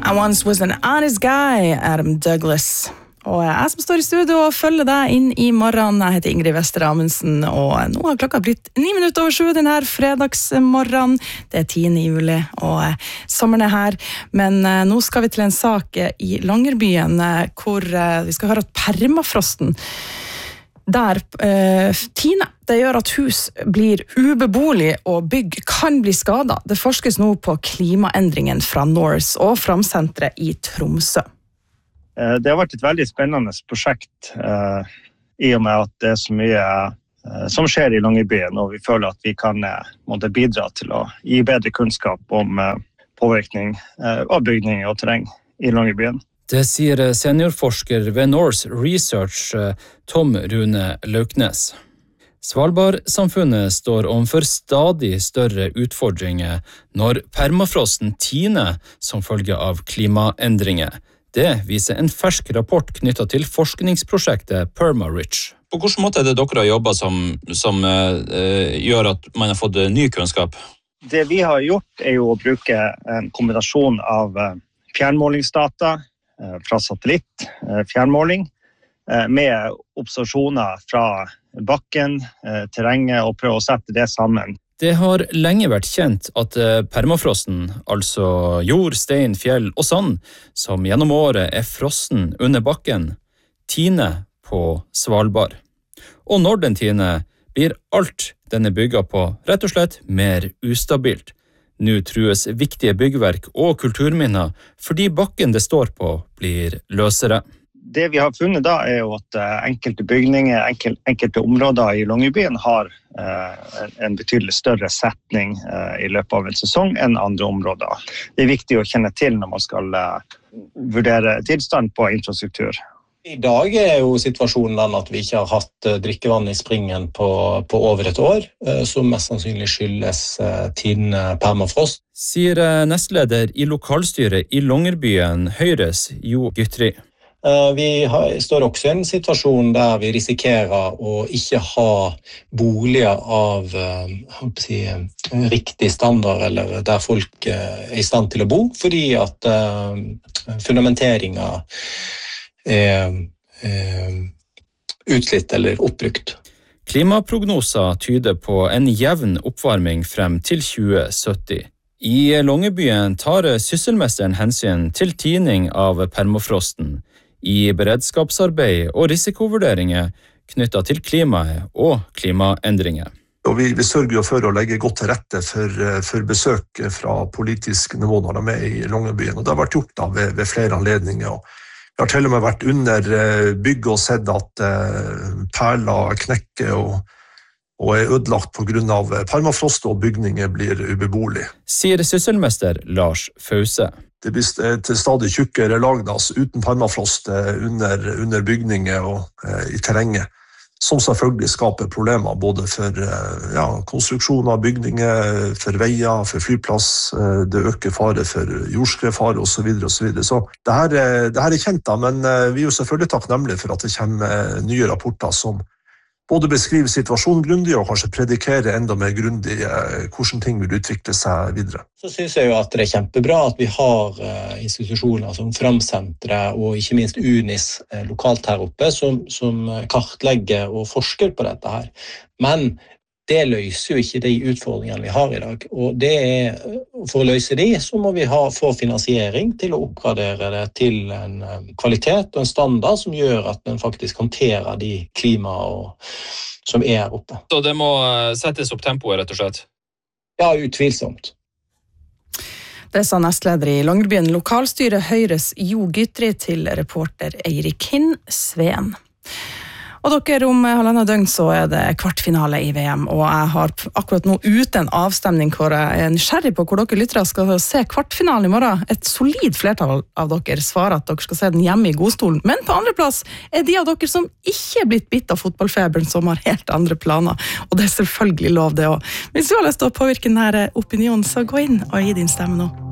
I once was an honest guy, Adam Douglas. Og jeg som står i studio og følger deg inn i morgen. Jeg heter Ingrid Wester Amundsen, og nå har klokka blitt 9:07 denne fredagsmorgen. Det er 10. juli, og sommeren er her. Men nå skal vi til en sak i Longyearbyen, hvor vi skal høre at permafrosten der tiner. Det gjør at hus blir ubeboelig og bygg kan bli skadet. Det forskes nå på klimaendringen fra Norse og Framsenteret i Tromsø. Det har vært et veldig spennende prosjekt i og med at det er så mye som skjer i Longyearbyen, og vi føler at vi kan bidra til å gi bedre kunnskap om påvirkning av bygninger og terreng i Longyearbyen. Det sier seniorforsker ved Norse Research, Tom Rune Lauknes. Svalbard-samfunnet står overfor stadig større utfordringer når permafrosten tiner som følge av klimaendringer. Det viser en fersk rapport knyttet til forskningsprosjektet PermaRich. På hvilken måte er det dere har jobbet som gjør at man har fått ny kunnskap? Det vi har gjort er jo å bruke en kombinasjon av fjernmålingsdata fra satellitt, fjernmåling, med observasjoner fra bakken, terrenget, og prøve å sette det sammen. Det har lenge vært kjent at permafrosten, altså jord, stein, fjell og sand, som gjennom året er frossen under bakken, tiner på Svalbard. Og når den tiner, blir alt den er bygget på rett og slett mer ustabilt. Nå trues viktige byggverk og kulturminner fordi bakken det står på blir løsere. Det vi har funnet da er jo at enkelte bygninger, enkelte områder i Longyearbyen har en betydelig større setning i løpet av en sesong enn andre områder. Det er viktig å kjenne til når man skal vurdere tilstand på infrastruktur. I dag er jo situasjonen den at vi ikke har hatt drikkevann i springen på over et år, som mest sannsynlig skyldes tidende permafrost. Sier nestleder i lokalstyret i Longyearbyen, Høyres Jo Gytri. Vi står også i en situasjon der vi risikerer å ikke ha boliger av riktig standard, eller der folk er i stand til å bo, fordi at fundamenteringen er utslitt eller oppbrukt. Klimaprognoser tyder på en jevn oppvarming frem til 2070. I Longyearbyen tar sysselmesteren hensyn til tining av permafrosten, i beredskapsarbeid og risikovurderinger knyttet til klimaet og klimaendringer. Og vi sørger jo for å legge godt til rette for besøk fra politisk nivå når de er i Longyearbyen, og det har vært gjort da ved flere anledninger. Og vi har til og med vært under bygget og sett at perler knekker og er ødelagt på grunn av permafrost, og bygninger blir ubeboelig. Sier sysselmester Lars Fause. Det blir til stadig tjukkere lag uten permafrost under bygninger og i terrenget, som selvfølgelig skaper problemer både for konstruksjon av bygninger, for veier, for flyplass. Det øker fare for jordskredfare og så videre. Så det her er kjent da, men vi er jo selvfølgelig takknemlige for at det kommer nye rapporter som både beskriver situasjonen grundig og kanskje predikerer enda mer grundig hvordan ting vil utvikle seg videre. Så synes jeg jo at det er kjempebra at vi har institusjoner som Framsenteret og ikke minst UNIS lokalt her oppe som kartlegger og forsker på dette her. Men det løser jo ikke de utfordringene vi har i dag. Og for å løse de, så må vi få finansiering til å oppgradere det til en kvalitet og en standard som gjør at den faktisk håndterer de klima som er her oppe. Så det må settes opp tempoet, rett og slett? Ja, utvilsomt. Det sa nestleder i Longyearbyen lokalstyret Høyres Jo Gytri til reporter Eirik Hinn Sveen. Og dere, om halvannet døgn så er det kvartfinale i VM, og jeg har akkurat nå ute en avstemning hvor jeg er nysgjerrig på hvor dere lyttere skal se kvartfinalen i morgen. Et solid flertall av dere svarer at dere skal se den hjemme i godstolen, men på andre plass er de av dere som ikke er blitt bitt av fotballfeberen, som har helt andre planer, og det er selvfølgelig lov det også. Hvis du har lyst til å påvirke denne opinionen, så gå inn og gi din stemme nå.